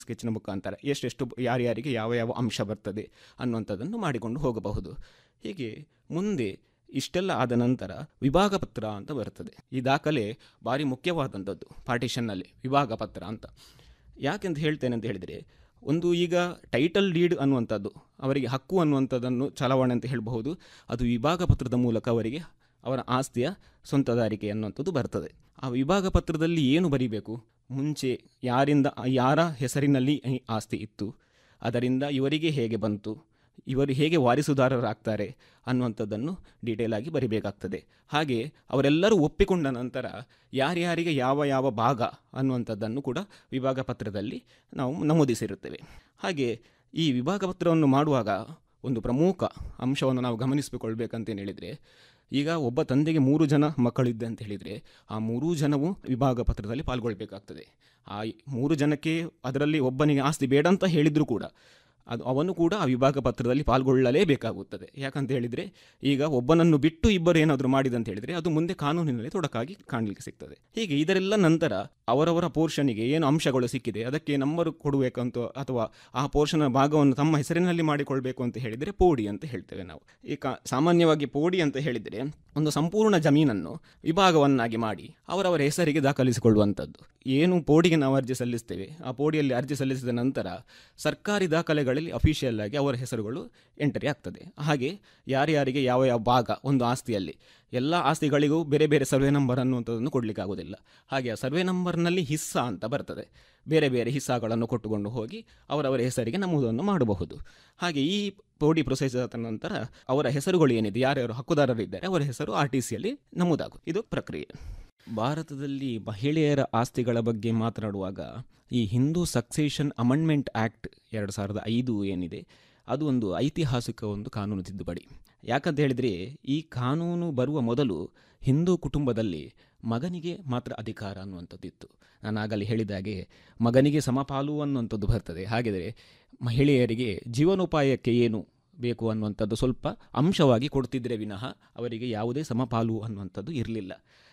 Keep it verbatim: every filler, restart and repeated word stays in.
ಸ್ಕೆಚ್ನ ಮುಖಾಂತರ ಎಷ್ಟೆಷ್ಟು ಯಾರ್ಯಾರಿಗೆ ಯಾವ ಯಾವ ಅಂಶ ಬರ್ತದೆ ಅನ್ನುವಂಥದ್ದನ್ನು ಮಾಡಿಕೊಂಡು ಹೋಗಬಹುದು. ಹೀಗೆ ಮುಂದೆ ಇಷ್ಟೆಲ್ಲ ಆದ ನಂತರ ವಿಭಾಗ ಪತ್ರ ಅಂತ ಬರ್ತದೆ. ಈ ದಾಖಲೆ ಭಾರಿ ಮುಖ್ಯವಾದಂಥದ್ದು ಪಾರ್ಟಿಷನ್ನಲ್ಲಿ, ವಿಭಾಗ ಪತ್ರ ಅಂತ. ಯಾಕೆಂತ ಹೇಳ್ತೇನೆ ಅಂತ ಹೇಳಿದರೆ, ಒಂದು ಈಗ ಟೈಟಲ್ ಡೀಡ್ ಅನ್ನುವಂಥದ್ದು, ಅವರಿಗೆ ಹಕ್ಕು ಅನ್ನುವಂಥದ್ದನ್ನು ಚಲಾವಣೆ ಅಂತ ಹೇಳಬಹುದು. ಅದು ವಿಭಾಗ ಪತ್ರದ ಮೂಲಕ ಅವರಿಗೆ ಅವರ ಆಸ್ತಿಯ ಸ್ವಂತದಾರಿಕೆ ಅನ್ನುವಂಥದ್ದು ಬರ್ತದೆ. ಆ ವಿಭಾಗ ಪತ್ರದಲ್ಲಿ ಏನು ಬರೀಬೇಕು, ಮುಂಚೆ ಯಾರಿಂದ ಯಾರ ಹೆಸರಿನಲ್ಲಿ ಈ ಆಸ್ತಿ ಇತ್ತು, ಅದರಿಂದ ಇವರಿಗೆ ಹೇಗೆ ಬಂತು, ಇವರು ಹೇಗೆ ವಾರಿಸುದಾರರಾಗ್ತಾರೆ ಅನ್ನುವಂಥದ್ದನ್ನು ಡೀಟೇಲ್ ಆಗಿ ಬರಿಬೇಕಾಗ್ತದೆ. ಹಾಗೆ ಅವರೆಲ್ಲರೂ ಒಪ್ಪಿಕೊಂಡ ನಂತರ ಯಾರ್ಯಾರಿಗೆ ಯಾವ ಯಾವ ಭಾಗ ಅನ್ನುವಂಥದ್ದನ್ನು ಕೂಡ ವಿಭಾಗ ಪತ್ರದಲ್ಲಿ ನಾವು ನಮೂದಿಸಿರುತ್ತೇವೆ. ಹಾಗೆ ಈ ವಿಭಾಗ ಪತ್ರವನ್ನು ಮಾಡುವಾಗ ಒಂದು ಪ್ರಮುಖ ಅಂಶವನ್ನು ನಾವು ಗಮನಿಸಿಕೊಳ್ಬೇಕಂತೇನು ಹೇಳಿದರೆ, ಈಗ ಒಬ್ಬ ತಂದೆಗೆ ಮೂರು ಜನ ಮಕ್ಕಳಿದ್ದೆ ಅಂತ ಹೇಳಿದರೆ, ಆ ಮೂರೂ ಜನವು ವಿಭಾಗ ಪತ್ರದಲ್ಲಿ ಪಾಲ್ಗೊಳ್ಬೇಕಾಗ್ತದೆ. ಆ ಮೂರು ಜನಕ್ಕೆ ಅದರಲ್ಲಿ ಒಬ್ಬನಿಗೆ ಆಸ್ತಿ ಬೇಡ ಅಂತ ಹೇಳಿದರೂ ಕೂಡ ಅದು ಅವನು ಕೂಡ ಆ ವಿಭಾಗ ಪತ್ರದಲ್ಲಿ ಪಾಲ್ಗೊಳ್ಳಲೇಬೇಕಾಗುತ್ತದೆ. ಯಾಕಂತ ಹೇಳಿದರೆ, ಈಗ ಒಬ್ಬನನ್ನು ಬಿಟ್ಟು ಇಬ್ಬರು ಏನಾದರೂ ಮಾಡಿದಂತ ಹೇಳಿದರೆ ಅದು ಮುಂದೆ ಕಾನೂನಿನಲ್ಲಿ ತೊಡಕಾಗಿ ಕಾಣಲಿಕ್ಕೆ ಸಿಗ್ತದೆ. ಹೀಗೆ ಇದರೆಲ್ಲ ನಂತರ ಅವರವರ ಪೋರ್ಷನಿಗೆ ಏನು ಅಂಶಗಳು ಸಿಕ್ಕಿದೆ ಅದಕ್ಕೆ ನಂಬರು ಕೊಡಬೇಕಂತ, ಅಥವಾ ಆ ಪೋರ್ಷನ ಭಾಗವನ್ನು ತಮ್ಮ ಹೆಸರಿನಲ್ಲಿ ಮಾಡಿಕೊಳ್ಬೇಕು ಅಂತ ಹೇಳಿದರೆ ಪೋಡಿ ಅಂತ ಹೇಳ್ತೇವೆ ನಾವು. ಈಗ ಸಾಮಾನ್ಯವಾಗಿ ಪೋಡಿ ಅಂತ ಹೇಳಿದರೆ ಒಂದು ಸಂಪೂರ್ಣ ಜಮೀನನ್ನು ವಿಭಾಗವನ್ನಾಗಿ ಮಾಡಿ ಅವರವರ ಹೆಸರಿಗೆ ದಾಖಲಿಸಿಕೊಳ್ಳುವಂಥದ್ದು. ಏನು ಪೋಡಿಗೆ ನಾವು ಅರ್ಜಿ ಸಲ್ಲಿಸ್ತೇವೆ, ಆ ಪೋಡಿಯಲ್ಲಿ ಅರ್ಜಿ ಸಲ್ಲಿಸಿದ ನಂತರ ಸರ್ಕಾರಿ ದಾಖಲೆಗಳಲ್ಲಿ ಅಫಿಷಿಯಲ್ ಆಗಿ ಅವರ ಹೆಸರುಗಳು ಎಂಟ್ರಿ ಆಗ್ತದೆ. ಹಾಗೆ ಯಾರ್ಯಾರಿಗೆ ಯಾವ ಯಾವ ಭಾಗ ಒಂದು ಆಸ್ತಿಯಲ್ಲಿ, ಎಲ್ಲ ಆಸ್ತಿಗಳಿಗೂ ಬೇರೆ ಬೇರೆ ಸರ್ವೆ ನಂಬರ್ ಅನ್ನುವಂಥದ್ದನ್ನು ಕೊಡಲಿಕ್ಕೆ ಆಗೋದಿಲ್ಲ. ಹಾಗೆ ಆ ಸರ್ವೆ ನಂಬರ್ನಲ್ಲಿ ಹಿಸ್ಸಾ ಅಂತ ಬರ್ತದೆ, ಬೇರೆ ಬೇರೆ ಹಿಸ್ಸಾಗಳನ್ನು ಕೊಟ್ಟುಕೊಂಡು ಹೋಗಿ ಅವರವರ ಹೆಸರಿಗೆ ನಮೂದನ್ನು ಮಾಡಬಹುದು. ಹಾಗೆ ಈ ಪೋಡಿ ಪ್ರೊಸೆಸ್ ಆದ ನಂತರ ಅವರ ಹೆಸರುಗಳು ಏನಿದೆ, ಯಾರ್ಯಾರು ಹಕ್ಕುದಾರರಿದ್ದಾರೆ ಅವರ ಹೆಸರು ಆರ್ ಟಿ ಸಿಯಲ್ಲಿ ನಮೂದಾಗುತ್ತೆ. ಇದು ಪ್ರಕ್ರಿಯೆ. ಭಾರತದಲ್ಲಿ ಮಹಿಳೆಯರ ಆಸ್ತಿಗಳ ಬಗ್ಗೆ ಮಾತನಾಡುವಾಗ ಈ ಹಿಂದೂ ಸಕ್ಸೇಷನ್ ಅಮೆಂಡ್ಮೆಂಟ್ ಆ್ಯಕ್ಟ್ ಎರಡು ಸಾವಿರದ ಐದು ಏನಿದೆ, ಅದು ಒಂದು ಐತಿಹಾಸಿಕ ಒಂದು ಕಾನೂನು ತಿದ್ದುಪಡಿ. ಯಾಕಂತ ಹೇಳಿದರೆ, ಈ ಕಾನೂನು ಬರುವ ಮೊದಲು ಹಿಂದೂ ಕುಟುಂಬದಲ್ಲಿ ಮಗನಿಗೆ ಮಾತ್ರ ಅಧಿಕಾರ ಅನ್ನುವಂಥದ್ದು ಇತ್ತು. ನಾನು ಆಗಲೇ ಹೇಳಿದಾಗೆ ಮಗನಿಗೆ ಸಮಪಾಲು ಅನ್ನುವಂಥದ್ದು ಬರ್ತದೆ. ಹಾಗಿದ್ರೆ ಮಹಿಳೆಯರಿಗೆ ಜೀವನೋಪಾಯಕ್ಕೆ ಏನು ಬೇಕು ಅನ್ನುವಂಥದ್ದು ಸ್ವಲ್ಪ ಅಂಶವಾಗಿ ಕೊಡ್ತಿದ್ರೆ ವಿನಃ ಅವರಿಗೆ ಯಾವುದೇ ಸಮಪಾಲು ಅನ್ನುವಂಥದ್ದು ಇರಲಿಲ್ಲ.